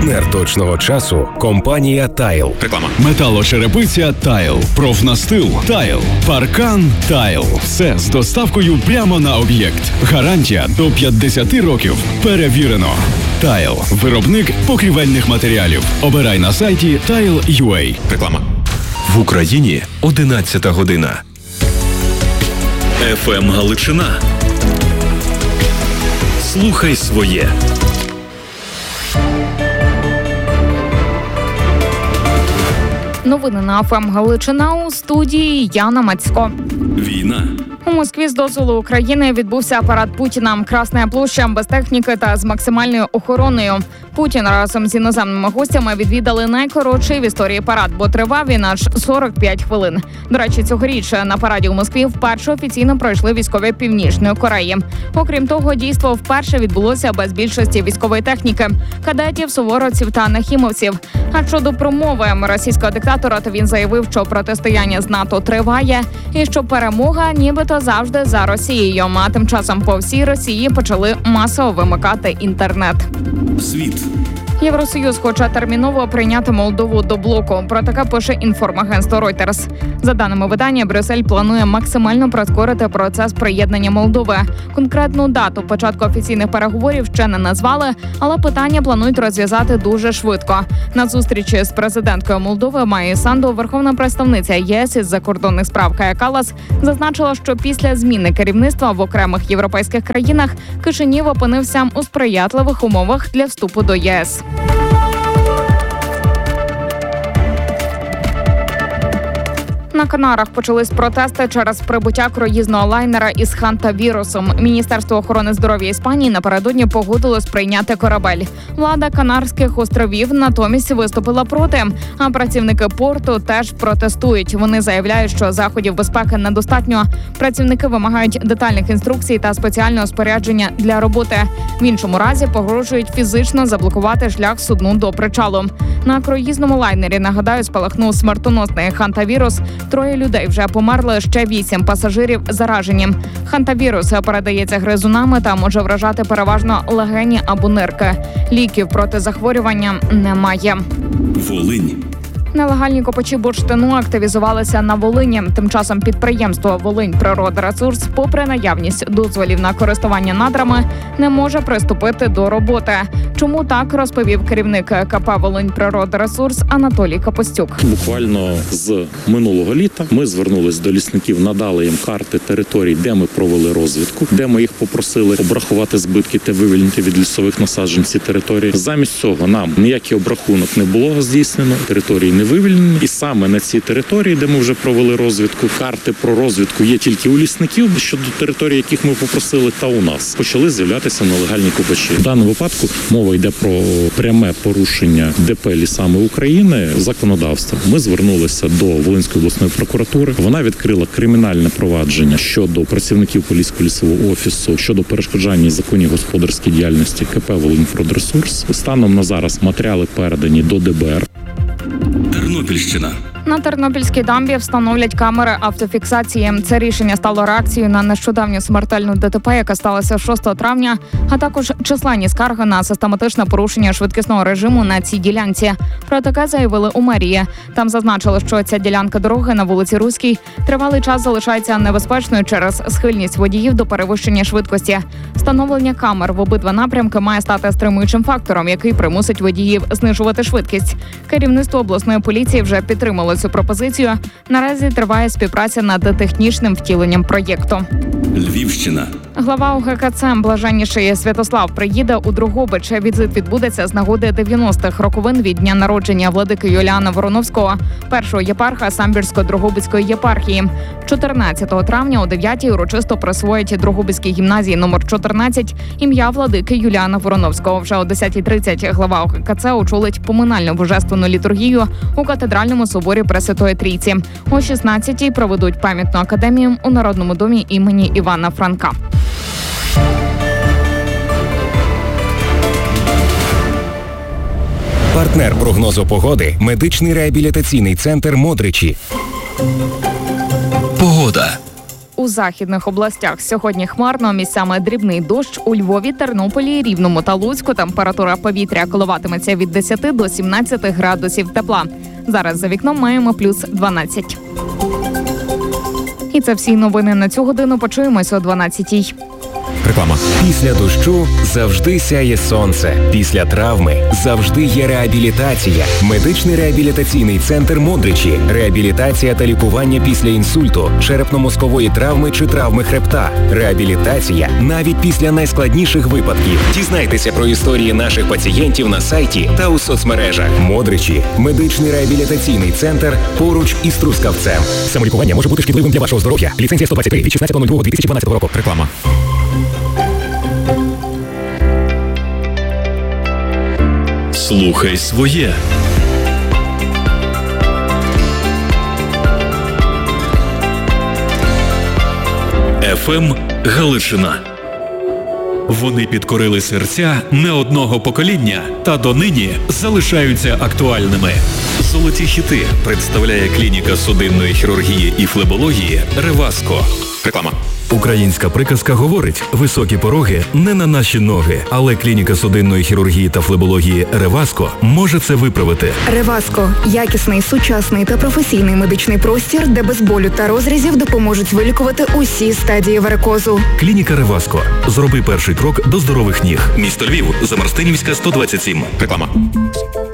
Партнер точного часу – компанія «Тайл». Реклама. Металошерепиця «Тайл». Профнастил «Тайл». Паркан «Тайл». Все з доставкою прямо на об'єкт. Гарантія до 50 років. Перевірено. «Тайл». Виробник покрівельних матеріалів. Обирай на сайті Tile.ua. Реклама. В Україні 11 година. ФМ Галичина. Слухай своє. Новини на ФМ Галичина, у студії Яна Мацько. Війна. У Москві з дозволу України відбувся парад Путіна. Красна площа без техніки та з максимальною охороною. Путін разом з іноземними гостями відвідали найкоротший в історії парад, бо тривав він аж 45 хвилин. До речі, цьогоріч на параді у Москві вперше офіційно пройшли військові Північної Кореї. Окрім того, дійство вперше відбулося без більшості військової техніки – кадетів, суворовців та нахімовців. А щодо промови російського диктатора, то він заявив, що протистояння з НАТО триває і що перемога нібито завжди за Росією. А тим часом по всій Росії почали масово вимикати інтернет. Світ. Євросоюз хоче терміново прийняти Молдову до блоку. Про таке пише інформагентство Reuters. За даними видання, Брюссель планує максимально прискорити процес приєднання Молдови. Конкретну дату початку офіційних переговорів ще не назвали, але питання планують розв'язати дуже швидко. На зустрічі з президенткою Молдови Майєю Санду верховна представниця ЄС із закордонних справ Кая Каллас зазначила, що після зміни керівництва в окремих європейських країнах Кишинів опинився у сприятливих умовах для вступу до ЄС. На Канарах почались протести через прибуття круїзного лайнера із хантавірусом. Міністерство охорони здоров'я Іспанії напередодні погодилось прийняти корабель. Влада Канарських островів натомість виступила проти, а працівники порту теж протестують. Вони заявляють, що заходів безпеки недостатньо. Працівники вимагають детальних інструкцій та спеціального спорядження для роботи. В іншому разі погрожують фізично заблокувати шлях судну до причалу. На круїзному лайнері, нагадаю, спалахнув смертоносний хантавірус. 3 людей вже померли, ще 8 пасажирів заражені. Хантавірус передається гризунами та може вражати переважно легені або нирки. Ліків проти захворювання немає. Волинь. Нелегальні копачі бурштину активізувалися на Волині. Тим часом підприємство «Волиньприродресурс», попри наявність дозволів на користування надрами, не може приступити до роботи. Чому так, розповів керівник КП «Волиньприродресурс» Анатолій Капустюк. Буквально з минулого літа ми звернулись до лісників, надали їм карти територій, де ми провели розвідку, де ми їх попросили обрахувати збитки та вивільнити від лісових насаджень ці території. Замість цього нам ніякий обрахунок не було здійснено, території не вивільнені. І саме на цій території, де ми вже провели розвідку, карти про розвідку є тільки у лісників щодо територій, яких ми попросили, та у нас. Почали з'являтися нелегальні копачі. В даному випадку мова йде про пряме порушення ДП «Лісами України» законодавства. Ми звернулися до Волинської обласної прокуратури. Вона відкрила кримінальне провадження щодо працівників Поліського лісового офісу, щодо перешкоджання законній господарській діяльності КП «Волиньприродресурс». Станом на зараз матеріали передані до ДБР. Тернопільщина. На Тернопільській дамбі встановлять камери автофіксації. Це рішення стало реакцією на нещодавню смертельну ДТП, яка сталася 6 травня, а також численні скарги на систематичне порушення швидкісного режиму на цій ділянці. Про таке заявили у мерії. Там зазначили, що ця ділянка дороги на вулиці Руській тривалий час залишається небезпечною через схильність водіїв до перевищення швидкості. Встановлення камер в обидва напрямки має стати стримуючим фактором, який примусить водіїв знижувати швидкість. Керівництво обласної поліції вже підтримало цю пропозицію. Наразі триває співпраця над технічним втіленням проєкту. Львівщина. Глава УГКЦ Блаженніший Святослав приїде у Дрогобич. Візит відбудеться з нагоди 90-х роковин від дня народження владики Юліана Вороновського, першого єпарха Самбірсько-Дрогобицької єпархії. 14 травня о 9-й урочисто присвоїть Дрогобицькій гімназії номер 14 ім'я владики Юліана Вороновського. Вже о 10:30 глава УГКЦ очолить поминальну божественну літургію у катедральному соборі Пресвятої Трійці. О 16-й проведуть пам'ятну академію у Народному домі імені Івана Франка. Партнер прогнозу погоди – медичний реабілітаційний центр «Модричі». Погода. У у західних областях. Сьогодні хмарно, місцями дрібний дощ. У Львові, Тернополі, Рівному та Луцьку температура повітря коливатиметься від 10 до 17 градусів тепла. Зараз за вікном маємо плюс 12. І це всі новини на цю годину. Почуємось о 12-й. Реклама. Після дощу завжди сяє сонце. Після травми завжди є реабілітація. Медичний реабілітаційний центр Модричі. Реабілітація та лікування після інсульту, черепно-мозкової травми чи травми хребта. Реабілітація навіть після найскладніших випадків. Дізнайтеся про історії наших пацієнтів на сайті та у соцмережах. Модричі. Медичний реабілітаційний центр поруч із Трускавцем. Самолікування може бути шкідливим для вашого здоров'я. Ліцензія 123 від 16.02.2012 року. Реклама. Слухай своє. ФМ Галичина. Вони підкорили серця не одного покоління та донині залишаються актуальними. Золоті хіти представляє клініка судинної хірургії і флебології «Реваско». Реклама. Українська приказка говорить: високі пороги не на наші ноги, але клініка судинної хірургії та флебології «Реваско» може це виправити. «Реваско» – якісний, сучасний та професійний медичний простір, де без болю та розрізів допоможуть вилікувати усі стадії варикозу. Клініка «Реваско». Зроби перший крок до здорових ніг. Місто Львів, Замарстинівська, 127. Реклама.